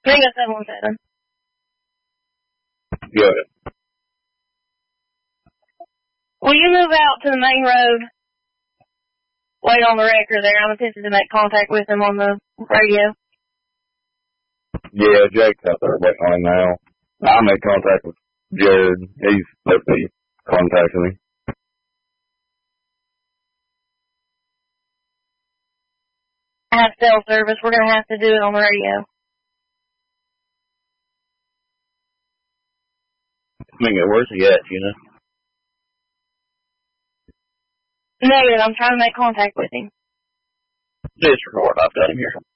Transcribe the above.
Ring of 717. Good. Will you move out to the main road? Wait on the wrecker there. I'm attempting to make contact with him on the radio. Yeah, Jake's out there waiting on him now. I'll make contact with Jared. He's supposed to be contacting me. I have cell service. We're going to have to do it on the radio. I mean, where's he at, you know? Negative. I'm trying to make contact with him. Disregard. I've got him here.